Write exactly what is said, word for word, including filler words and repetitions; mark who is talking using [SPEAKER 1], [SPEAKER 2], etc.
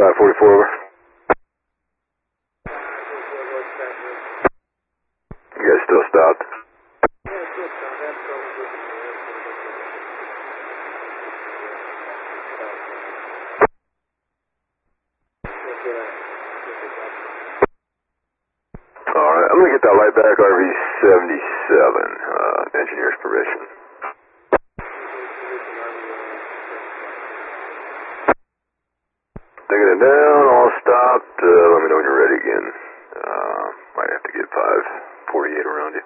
[SPEAKER 1] five forty-four, over. You guys still stopped? Alright, I'm gonna get that light back, R V seventy-seven, uh, engineer's permission. Taking it down, all stopped, uh, let me know when you're ready again. Uh, might have to get five forty-eight around you.